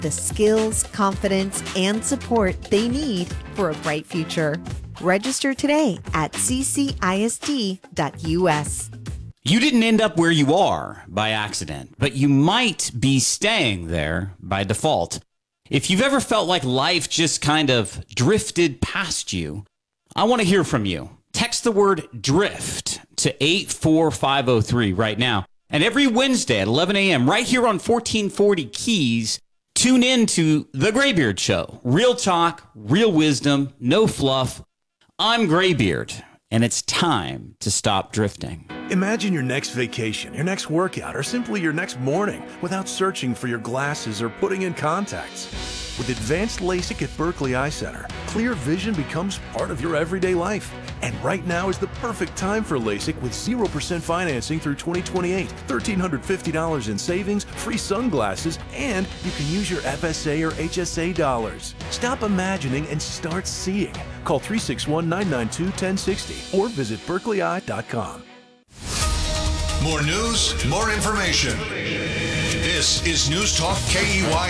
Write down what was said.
the skills, confidence, and support they need for a bright future. Register today at ccisd.us. You didn't end up where you are by accident, but you might be staying there by default. If you've ever felt like life just kind of drifted past you, I want to hear from you. Text the word DRIFT to 84503 right now. And every Wednesday at 11 a.m. right here on 1440 Keys, tune in to The Graybeard Show. Real talk, real wisdom, no fluff. I'm Graybeard, and it's time to stop drifting. Imagine your next vacation, your next workout, or simply your next morning without searching for your glasses or putting in contacts. With advanced LASIK at Berkeley Eye Center, clear vision becomes part of your everyday life. And right now is the perfect time for LASIK with 0% financing through 2028, $1,350 in savings, free sunglasses, and you can use your FSA or HSA dollars. Stop imagining and start seeing. Call 361-992-1060 or visit berkeleyeye.com. More news, more information. This is News Talk KEY